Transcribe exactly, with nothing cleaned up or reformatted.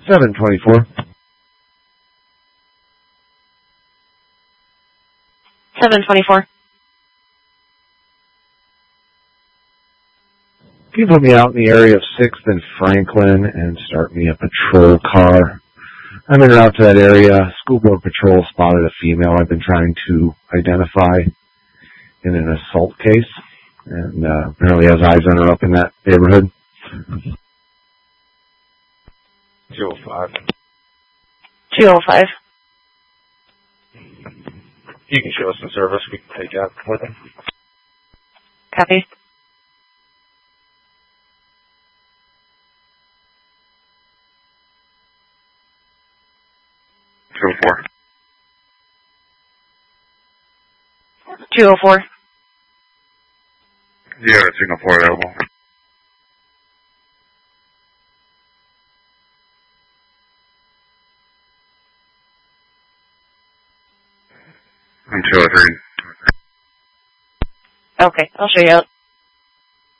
seven twenty-four. seven twenty-four. Can you put me out in the area of sixth and Franklin and start me a patrol car? I'm en route to that area. School board patrol spotted a female I've been trying to identify in an assault case, and uh, apparently has eyes on her up in that neighborhood. two oh five. two oh five. You can show us the service. We can take out with him. Copy. two oh four. two oh four. Yeah, signal four available. I'm two oh three. Okay, I'll show you out.